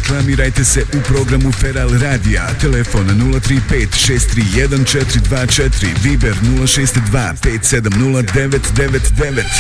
Reklamirajte se u programu Feral Radija. Telefon 035 631 424, Viber 062 570 999.